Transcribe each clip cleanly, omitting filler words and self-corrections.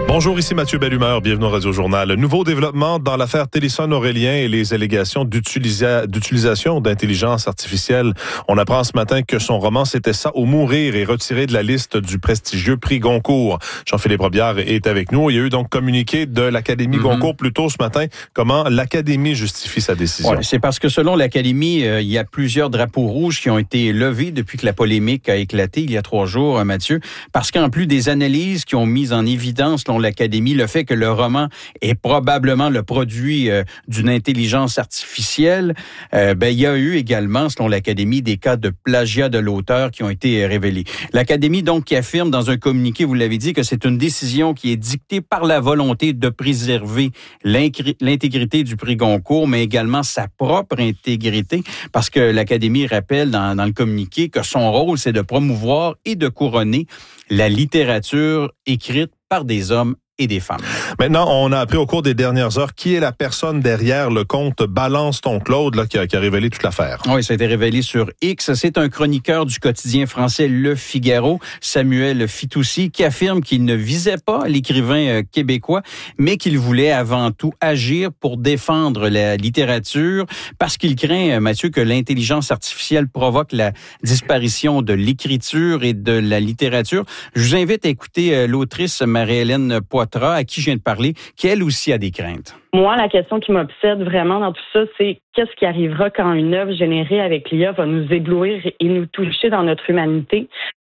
Bonjour, ici Mathieu Bellumeur, bienvenue au Radio Journal. Nouveau développement dans l'affaire Téléson-Aurélien et les allégations d'utilisation d'intelligence artificielle. On apprend ce matin que son roman C'était ça ou mourir est retiré de la liste du prestigieux prix Goncourt. Jean-Philippe Robillard est avec nous. Il y a eu donc communiqué de l'Académie Goncourt plus tôt ce matin. Comment l'Académie justifie sa décision? Ouais, c'est parce que selon l'Académie, il y a plusieurs drapeaux rouges qui ont été levés depuis que la polémique a éclaté il y a 3 jours, Mathieu, parce qu'en plus des analyses qui ont mis en évidence l'Académie, le fait que le roman est probablement le produit d'une intelligence artificielle, il y a eu également, selon l'Académie, des cas de plagiat de l'auteur qui ont été révélés. L'Académie, donc, qui affirme dans un communiqué, vous l'avez dit, que c'est une décision qui est dictée par la volonté de préserver l'intégrité du prix Goncourt, mais également sa propre intégrité, parce que l'Académie rappelle dans le communiqué que son rôle, c'est de promouvoir et de couronner la littérature écrite par des hommes et des femmes. Maintenant, on a appris au cours des dernières heures qui est la personne derrière le compte Balance ton Claude là, qui a révélé toute l'affaire. Oui, ça a été révélé sur X. C'est un chroniqueur du quotidien français Le Figaro, Samuel Fitoussi, qui affirme qu'il ne visait pas l'écrivain québécois, mais qu'il voulait avant tout agir pour défendre la littérature parce qu'il craint, Mathieu, que l'intelligence artificielle provoque la disparition de l'écriture et de la littérature. Je vous invite à écouter l'autrice Marie-Hélène Poitras, à qui je viens de parler, qui elle aussi a des craintes. Moi, la question qui m'obsède vraiment dans tout ça, c'est qu'est-ce qui arrivera quand une œuvre générée avec l'IA va nous éblouir et nous toucher dans notre humanité.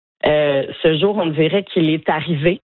Ce jour, on dirait qu'il est arrivé.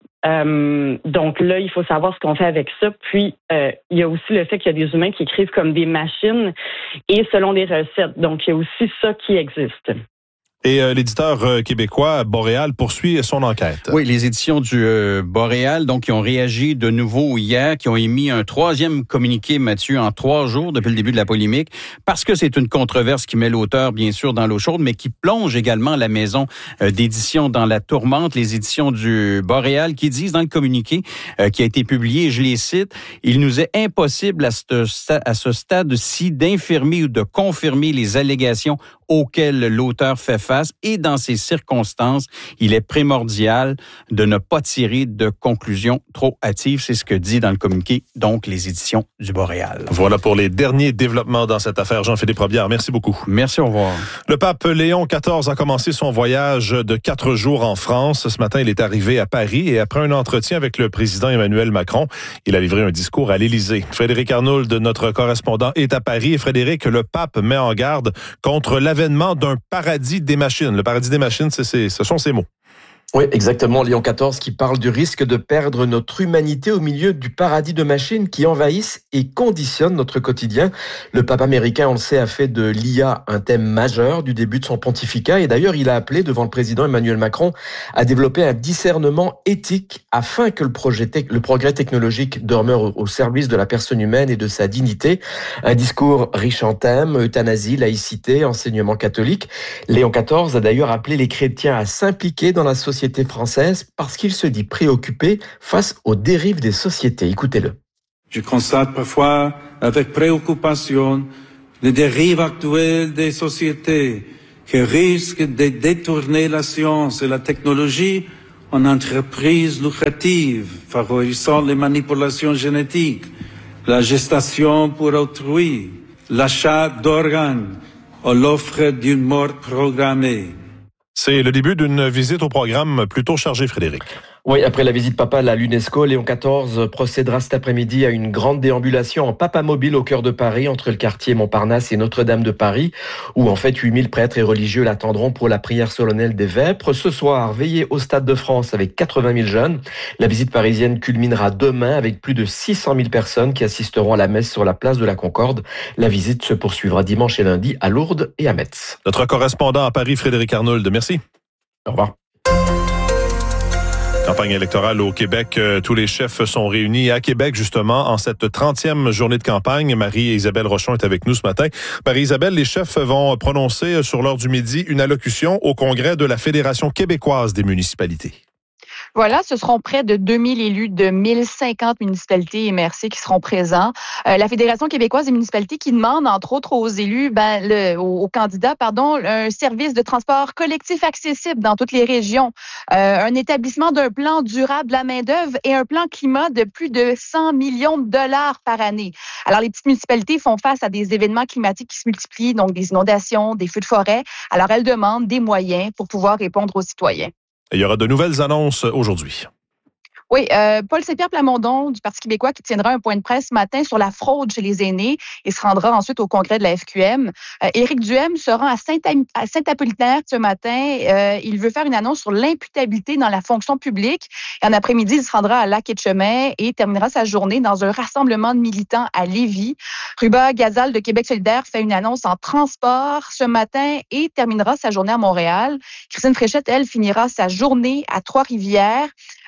Donc là, il faut savoir ce qu'on fait avec ça. Puis, il y a aussi le fait qu'il y a des humains qui écrivent comme des machines et selon des recettes. Donc, il y a aussi ça qui existe. Et l'éditeur québécois Boréal poursuit son enquête. Oui, les éditions du Boréal, donc, qui ont réagi de nouveau hier, qui ont émis un 3e communiqué, Mathieu, en 3 jours depuis le début de la polémique, parce que c'est une controverse qui met l'auteur, bien sûr, dans l'eau chaude, mais qui plonge également la maison d'édition dans la tourmente. Les éditions du Boréal qui disent dans le communiqué qui a été publié, je les cite, « Il nous est impossible à ce stade-ci d'infirmer ou de confirmer les allégations auxquelles l'auteur fait face et dans ces circonstances, il est primordial de ne pas tirer de conclusions trop hâtives. » C'est ce que dit dans le communiqué, donc, les éditions du Boréal. Voilà pour les derniers développements dans cette affaire. Jean-Philippe Robillard, merci beaucoup. Merci, au revoir. Le pape Léon XIV a commencé son voyage de 4 jours en France. Ce matin, il est arrivé à Paris et après un entretien avec le président Emmanuel Macron, il a livré un discours à l'Élysée. Frédéric Arnould, notre correspondant, est à Paris. Et Frédéric, le pape met en garde contre l'avènement d'un paradis des machines. Le paradis des machines, ce sont ces mots. Oui, exactement. Léon XIV qui parle du risque de perdre notre humanité au milieu du paradis de machines qui envahissent et conditionnent notre quotidien. Le pape américain, on le sait, a fait de l'IA un thème majeur du début de son pontificat. Et d'ailleurs, il a appelé devant le président Emmanuel Macron à développer un discernement éthique afin que le progrès technologique demeure au service de la personne humaine et de sa dignité. Un discours riche en thèmes, euthanasie, laïcité, enseignement catholique. Léon XIV a d'ailleurs appelé les chrétiens à s'impliquer dans la société française parce qu'il se dit préoccupé face aux dérives des sociétés. Écoutez-le. Je constate parfois avec préoccupation les dérives actuelles des sociétés qui risquent de détourner la science et la technologie en entreprises lucratives, favorisant les manipulations génétiques, la gestation pour autrui, l'achat d'organes ou l'offre d'une mort programmée. C'est le début d'une visite au programme plutôt chargé, Frédéric. Oui, après la visite papale à l'UNESCO, Léon XIV procédera cet après-midi à une grande déambulation en papamobile au cœur de Paris, entre le quartier Montparnasse et Notre-Dame de Paris, où en fait 8000 prêtres et religieux l'attendront pour la prière solennelle des Vêpres. Ce soir, veillé au Stade de France avec 80 000 jeunes. La visite parisienne culminera demain avec plus de 600 000 personnes qui assisteront à la messe sur la place de la Concorde. La visite se poursuivra dimanche et lundi à Lourdes et à Metz. Notre correspondant à Paris, Frédéric Arnould, merci. Au revoir. Campagne électorale au Québec, tous les chefs sont réunis à Québec justement en cette 30e journée de campagne. Marie-Isabelle Rochon est avec nous ce matin. Marie-Isabelle, les chefs vont prononcer sur l'heure du midi une allocution au congrès de la Fédération québécoise des municipalités. Voilà, ce seront près de 2000 élus de 1050 municipalités et MRC qui seront présents. La Fédération québécoise des municipalités qui demande, entre autres, aux élus, aux candidats, un service de transport collectif accessible dans toutes les régions, un établissement d'un plan durable de la main-d'œuvre et un plan climat de plus de 100 millions de dollars par année. Alors, les petites municipalités font face à des événements climatiques qui se multiplient, donc des inondations, des feux de forêt. Alors, elles demandent des moyens pour pouvoir répondre aux citoyens. Et il y aura de nouvelles annonces aujourd'hui. Oui, Paul Saint-Pierre Plamondon du Parti québécois qui tiendra un point de presse ce matin sur la fraude chez les aînés et se rendra ensuite au congrès de la FQM. Éric Duhem se rend à Saint-Apollinaire ce matin. Il veut faire une annonce sur l'imputabilité dans la fonction publique. Et en après-midi, il se rendra à Lac-Etchemin et terminera sa journée dans un rassemblement de militants à Lévis. Ruba Gazal de Québec solidaire fait une annonce en transport ce matin et terminera sa journée à Montréal. Christine Fréchette, elle, finira sa journée à Trois-Rivières.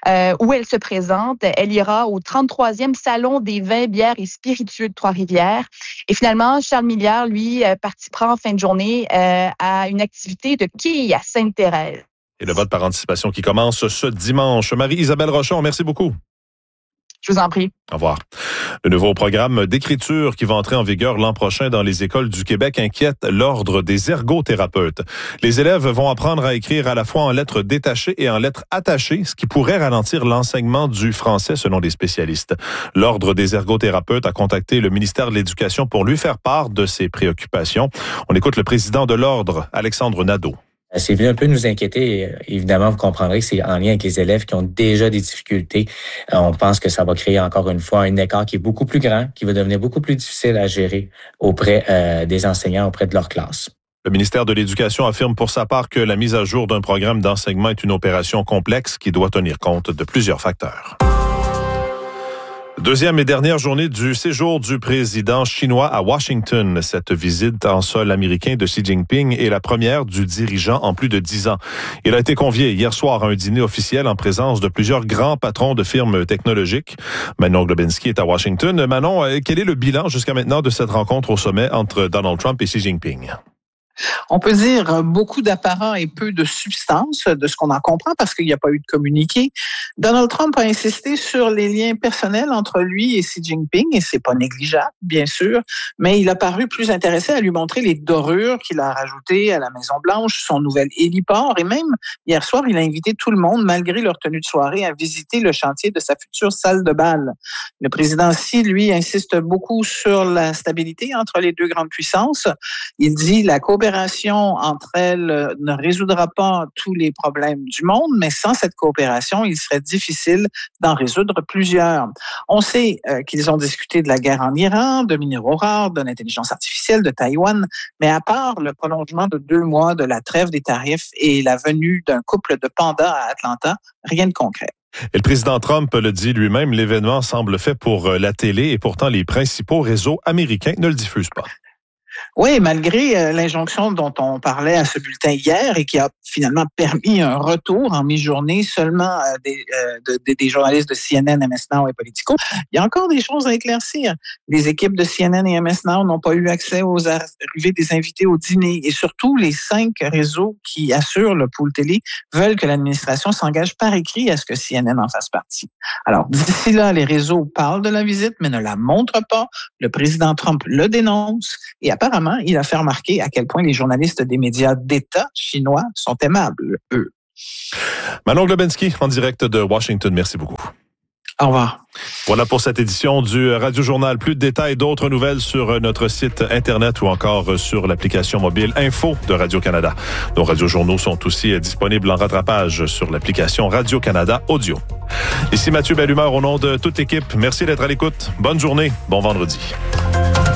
Où elle se présente. Elle ira au 33e Salon des vins, bières et spiritueux de Trois-Rivières. Et finalement, Charles Milliard, lui, participera en fin de journée à une activité de quilles à Sainte-Thérèse. Et le vote par anticipation qui commence ce dimanche. Marie-Isabelle Rochon, merci beaucoup. Je vous en prie. Au revoir. Le nouveau programme d'écriture qui va entrer en vigueur l'an prochain dans les écoles du Québec inquiète l'Ordre des ergothérapeutes. Les élèves vont apprendre à écrire à la fois en lettres détachées et en lettres attachées, ce qui pourrait ralentir l'enseignement du français selon les spécialistes. L'Ordre des ergothérapeutes a contacté le ministère de l'Éducation pour lui faire part de ses préoccupations. On écoute le président de l'Ordre, Alexandre Nadeau. C'est venu un peu nous inquiéter. Évidemment, vous comprendrez que c'est en lien avec les élèves qui ont déjà des difficultés. On pense que ça va créer encore une fois un écart qui est beaucoup plus grand, qui va devenir beaucoup plus difficile à gérer auprès des enseignants, auprès de leur classe. Le ministère de l'Éducation affirme pour sa part que la mise à jour d'un programme d'enseignement est une opération complexe qui doit tenir compte de plusieurs facteurs. Deuxième et dernière journée du séjour du président chinois à Washington. Cette visite en sol américain de Xi Jinping est la première du dirigeant en plus de 10 ans. Il a été convié hier soir à un dîner officiel en présence de plusieurs grands patrons de firmes technologiques. Manon Globinski est à Washington. Manon, quel est le bilan jusqu'à maintenant de cette rencontre au sommet entre Donald Trump et Xi Jinping? On peut dire beaucoup d'apparent et peu de substance de ce qu'on en comprend parce qu'il n'y a pas eu de communiqué. Donald Trump a insisté sur les liens personnels entre lui et Xi Jinping et c'est pas négligeable, bien sûr, mais il a paru plus intéressé à lui montrer les dorures qu'il a rajoutées à la Maison-Blanche, son nouvel héliport et même hier soir, il a invité tout le monde, malgré leur tenue de soirée, à visiter le chantier de sa future salle de bal. Le président Xi, lui, insiste beaucoup sur la stabilité entre les deux grandes puissances. Il dit la coopération entre elles ne résoudra pas tous les problèmes du monde, mais sans cette coopération, il serait difficile d'en résoudre plusieurs. On sait qu'ils ont discuté de la guerre en Iran, de minéraux rares, de l'intelligence artificielle, de Taïwan, mais à part le prolongement de 2 mois de la trêve des tarifs et la venue d'un couple de pandas à Atlanta, rien de concret. Et le président Trump le dit lui-même, l'événement semble fait pour la télé et pourtant les principaux réseaux américains ne le diffusent pas. Oui, malgré l'injonction dont on parlait à ce bulletin hier et qui a finalement permis un retour en mi-journée seulement des journalistes de CNN, MS Now et Politico, il y a encore des choses à éclaircir. Les équipes de CNN et MS Now n'ont pas eu accès aux arrivées des invités au dîner et surtout les 5 réseaux qui assurent le pool télé veulent que l'administration s'engage par écrit à ce que CNN en fasse partie. Alors, d'ici là, les réseaux parlent de la visite mais ne la montrent pas. Le président Trump le dénonce et apparemment, il a fait remarquer à quel point les journalistes des médias d'État chinois sont aimables, eux. Manon Globinski, en direct de Washington. Merci beaucoup. Au revoir. Voilà pour cette édition du Radio Journal. Plus de détails, d'autres nouvelles sur notre site Internet ou encore sur l'application mobile Info de Radio-Canada. Nos radiojournaux sont aussi disponibles en rattrapage sur l'application Radio-Canada Audio. Ici Mathieu Bellumeur au nom de toute l'équipe. Merci d'être à l'écoute. Bonne journée. Bon vendredi.